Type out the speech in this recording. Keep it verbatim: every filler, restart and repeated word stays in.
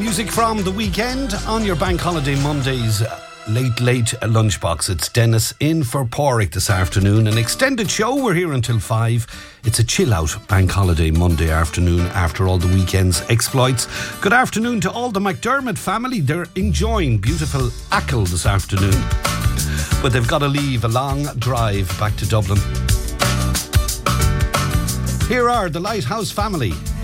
Music from the weekend on your Bank Holiday Mondays late, late lunchbox. It's Dennis in for Porrick this afternoon. An extended show. We're here until five. It's a chill out Bank Holiday Monday afternoon after all the weekend's exploits. Good afternoon to all the McDermott family. They're enjoying beautiful Achill this afternoon, but they've got to leave a long drive back to Dublin. Here are the Lighthouse family.